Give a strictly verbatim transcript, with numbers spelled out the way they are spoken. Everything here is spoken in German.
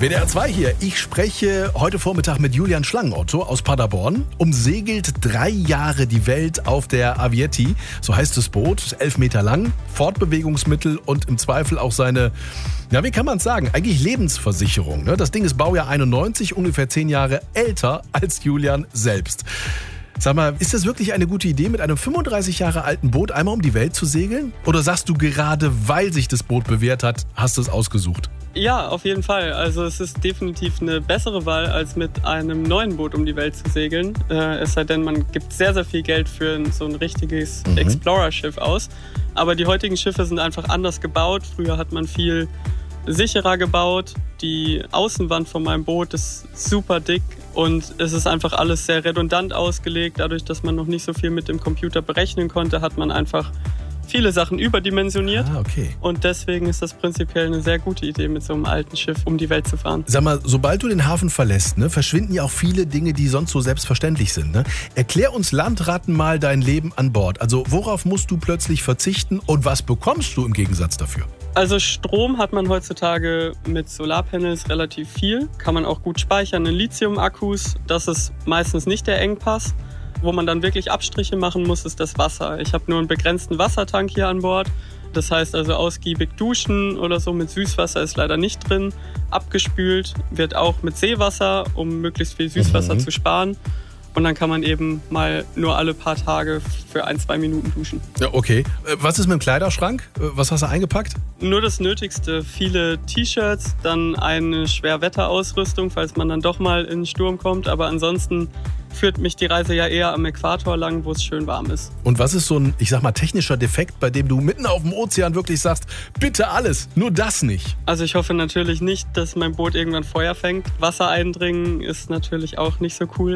W D R zwei hier. Ich spreche heute Vormittag mit Julian Schlangenotto aus Paderborn. Umsegelt drei Jahre die Welt auf der Avietti. So heißt das Boot. Ist elf Meter lang, Fortbewegungsmittel und im Zweifel auch seine, ja, wie kann man es sagen, eigentlich Lebensversicherung. Ne? Das Ding ist Baujahr einundneunzig, ungefähr zehn Jahre älter als Julian selbst. Sag mal, ist das wirklich eine gute Idee, mit einem fünfunddreißig Jahre alten Boot einmal um die Welt zu segeln? Oder sagst du, gerade weil sich das Boot bewährt hat, hast du es ausgesucht? Ja, auf jeden Fall. Also es ist definitiv eine bessere Wahl, als mit einem neuen Boot um die Welt zu segeln. Äh, es sei denn, man gibt sehr, sehr viel Geld für so ein richtiges mhm. Explorer-Schiff aus. Aber die heutigen Schiffe sind einfach anders gebaut. Früher hat man viel sicherer gebaut. Die Außenwand von meinem Boot ist super dick und es ist einfach alles sehr redundant ausgelegt. Dadurch, dass man noch nicht so viel mit dem Computer berechnen konnte, hat man einfach viele Sachen überdimensioniert. Ah, okay. Und deswegen ist das prinzipiell eine sehr gute Idee, mit so einem alten Schiff um die Welt zu fahren. Sag mal, sobald du den Hafen verlässt, ne, verschwinden ja auch viele Dinge, die sonst so selbstverständlich sind. Ne? Erklär uns Landratten mal dein Leben an Bord. Also worauf musst du plötzlich verzichten und was bekommst du im Gegensatz dafür? Also Strom hat man heutzutage mit Solarpanels relativ viel. Kann man auch gut speichern in Lithium-Akkus. Das ist meistens nicht der Engpass. Wo man dann wirklich Abstriche machen muss, ist das Wasser. Ich habe nur einen begrenzten Wassertank hier an Bord. Das heißt also ausgiebig duschen oder so mit Süßwasser ist leider nicht drin. Abgespült wird auch mit Seewasser, um möglichst viel Süßwasser mhm. zu sparen. Und dann kann man eben mal nur alle paar Tage für ein, zwei Minuten duschen. Ja, okay. Was ist mit dem Kleiderschrank? Was hast du eingepackt? Nur das Nötigste. Viele T-Shirts, dann eine Schwerwetterausrüstung, falls man dann doch mal in den Sturm kommt. Aber ansonsten führt mich die Reise ja eher am Äquator lang, wo es schön warm ist. Und was ist so ein, ich sag mal, technischer Defekt, bei dem du mitten auf dem Ozean wirklich sagst, bitte alles, nur das nicht? Also ich hoffe natürlich nicht, dass mein Boot irgendwann Feuer fängt. Wasser eindringen ist natürlich auch nicht so cool.